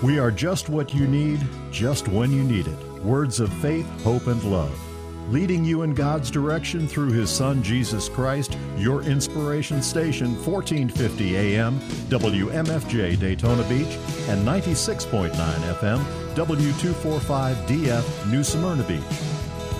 We are just what you need, just when you need it. Words of faith, hope, and love. Leading you in God's direction through His Son, Jesus Christ, your inspiration station, 1450 AM, WMFJ Daytona Beach, and 96.9 FM, W245DF New Smyrna Beach.